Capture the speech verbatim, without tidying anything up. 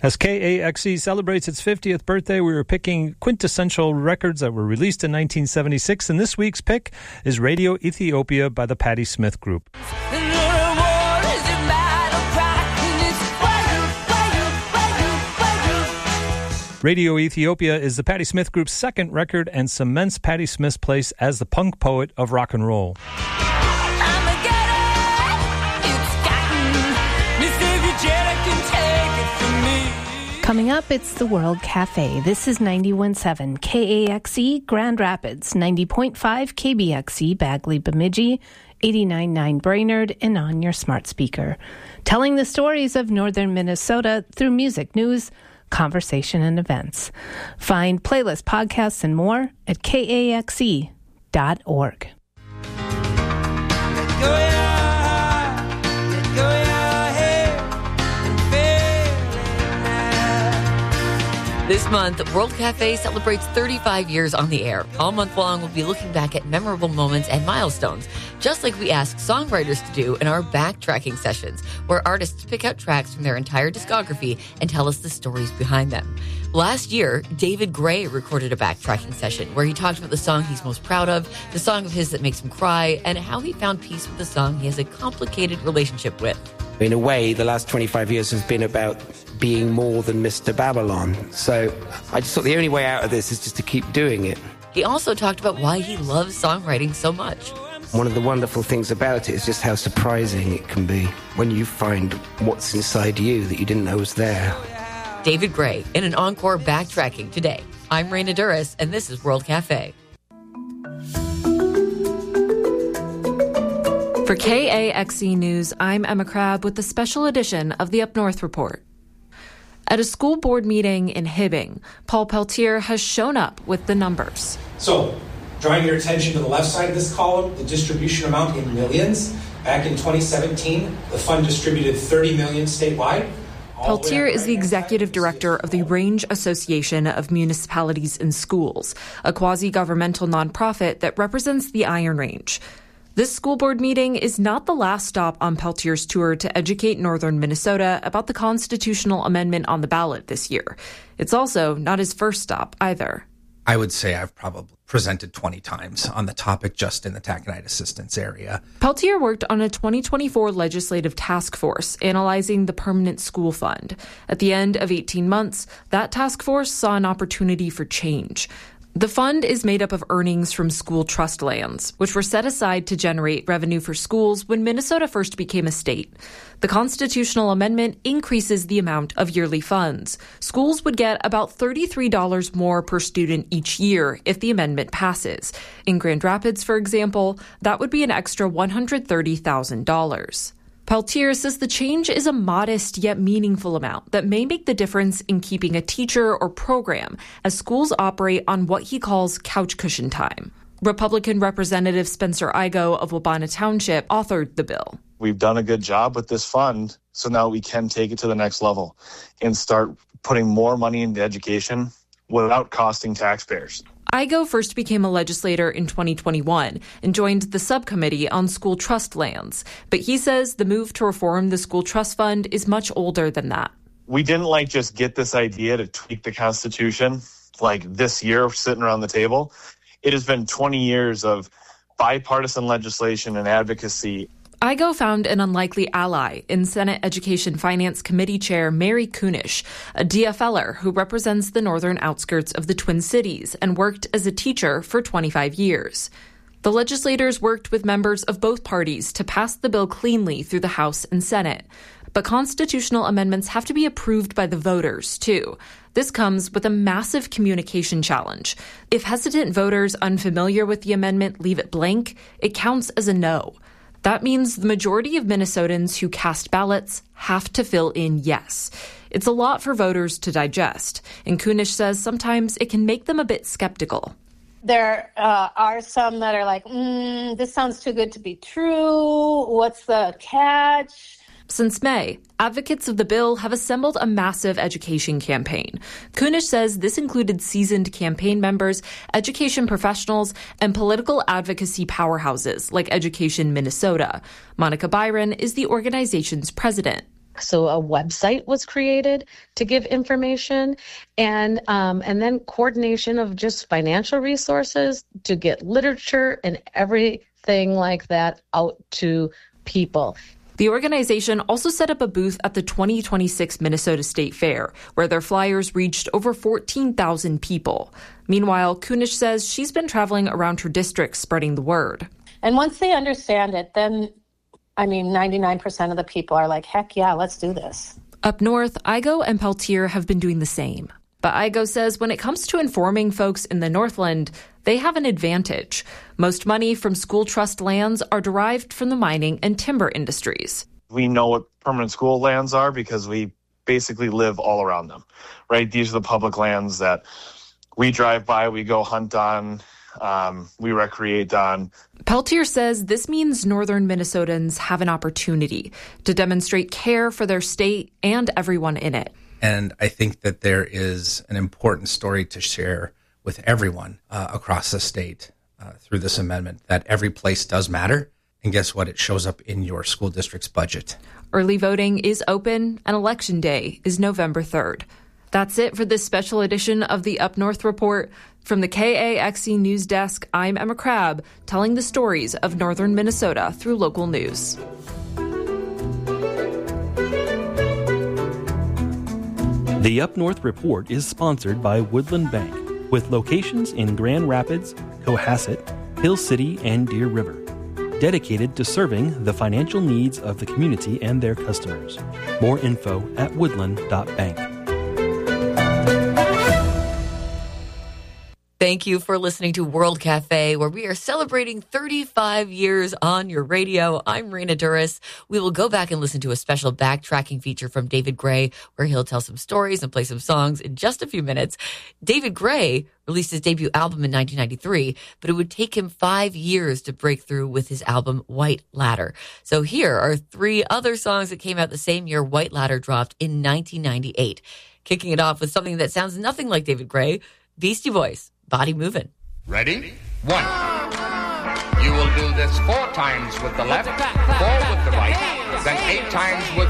As K A X E celebrates its fiftieth birthday, we were picking quintessential records that were released in nineteen seventy-six, and this week's pick is Radio Ethiopia by the Patti Smith Group. Radio Ethiopia is the Patti Smith Group's second record and cements Patti Smith's place as the punk poet of rock and roll. Coming up, it's the World Cafe. This is ninety-one point seven K A X E Grand Rapids, ninety point five K B X E Bagley Bemidji, eighty-nine point nine Brainerd, and on your smart speaker. Telling the stories of northern Minnesota through music, news, conversation, and events. Find playlists, podcasts, and more at K A X E dot org. This month, World Cafe celebrates thirty-five years on the air. All month long, we'll be looking back at memorable moments and milestones, just like we ask songwriters to do in our backtracking sessions, where artists pick out tracks from their entire discography and tell us the stories behind them. Last year, David Gray recorded a backtracking session where he talked about the song he's most proud of, the song of his that makes him cry, and how he found peace with the song he has a complicated relationship with. In a way, the last twenty-five years has been about being more than Mister Babylon. So I just thought the only way out of this is just to keep doing it. He also talked about why he loves songwriting so much. One of the wonderful things about it is just how surprising it can be when you find what's inside you that you didn't know was there. David Gray in an encore backtracking today. I'm Raina Duras, and this is World Cafe. For K A X E News, I'm Emma Crabb with the special edition of the Up North Report. At a school board meeting in Hibbing, Paul Peltier has shown up with the numbers. So, drawing your attention to the left side of this column, the distribution amount in millions. Back in twenty seventeen, the fund distributed thirty million dollars statewide. Peltier is the executive director of the Range Association of Municipalities and Schools, a quasi-governmental nonprofit that represents the Iron Range. This school board meeting is not the last stop on Peltier's tour to educate northern Minnesota about the constitutional amendment on the ballot this year. It's also not his first stop either. I would say I've probably presented twenty times on the topic just in the taconite assistance area. Peltier worked on a twenty twenty-four legislative task force analyzing the permanent school fund. At the end of eighteen months, that task force saw an opportunity for change. The fund is made up of earnings from school trust lands, which were set aside to generate revenue for schools when Minnesota first became a state. The constitutional amendment increases the amount of yearly funds. Schools would get about thirty-three dollars more per student each year if the amendment passes. In Grand Rapids, for example, that would be an extra one hundred thirty thousand dollars. Peltier says the change is a modest yet meaningful amount that may make the difference in keeping a teacher or program as schools operate on what he calls couch cushion time. Republican Representative Spencer Igoe of Wabana Township authored the bill. We've done a good job with this fund, so now we can take it to the next level and start putting more money into education without costing taxpayers. Igoe first became a legislator in twenty twenty-one and joined the subcommittee on school trust lands. But he says the move to reform the school trust fund is much older than that. We didn't like just get this idea to tweak the Constitution like this year sitting around the table. It has been twenty years of bipartisan legislation and advocacy. Igoe found an unlikely ally in Senate Education Finance Committee Chair Mary Kunesh, a D F L er who represents the northern outskirts of the Twin Cities and worked as a teacher for twenty-five years. The legislators worked with members of both parties to pass the bill cleanly through the House and Senate. But constitutional amendments have to be approved by the voters, too. This comes with a massive communication challenge. If hesitant voters unfamiliar with the amendment leave it blank, it counts as a no. That means the majority of Minnesotans who cast ballots have to fill in yes. It's a lot for voters to digest, and Kunesh says sometimes it can make them a bit skeptical. There uh, are some that are like, mm, this sounds too good to be true. What's the catch? Since May, advocates of the bill have assembled a massive education campaign. Kunesh says this included seasoned campaign members, education professionals, and political advocacy powerhouses like Education Minnesota. Monica Byron is the organization's president. So a website was created to give information, and um, and then coordination of just financial resources to get literature and everything like that out to people. The organization also set up a booth at the twenty twenty-six Minnesota State Fair, where their flyers reached over fourteen thousand people. Meanwhile, Kunish says she's been traveling around her district spreading the word. And once they understand it, then, I mean, ninety-nine percent of the people are like, heck yeah, let's do this. Up north, Igoe and Peltier have been doing the same. But Igoe says when it comes to informing folks in the Northland, they have an advantage. Most money from school trust lands are derived from the mining and timber industries. We know what permanent school lands are because we basically live all around them, right? These are the public lands that we drive by, we go hunt on, um, we recreate on. Peltier says this means northern Minnesotans have an opportunity to demonstrate care for their state and everyone in it. And I think that there is an important story to share with everyone uh, across the state uh, through this amendment, that every place does matter. And guess what? It shows up in your school district's budget. Early voting is open, and Election Day is November third. That's it for this special edition of the Up North Report. From the K A X E News Desk, I'm Emma Crabb, telling the stories of northern Minnesota through local news. The Up North Report is sponsored by Woodland Bank, with locations in Grand Rapids, Cohasset, Hill City, and Deer River, dedicated to serving the financial needs of the community and their customers. More info at woodland dot bank. Thank you for listening to World Cafe, where we are celebrating thirty-five years on your radio. I'm Rena Duras. We will go back and listen to a special backtracking feature from David Gray, where he'll tell some stories and play some songs in just a few minutes. David Gray released his debut album in nineteen ninety-three, but it would take him five years to break through with his album White Ladder. So here are three other songs that came out the same year White Ladder dropped in nineteen ninety-eight. Kicking it off with something that sounds nothing like David Gray, Beastie Boys. Body moving. Ready? One. You will do this four times with the left, four with the right, then eight times with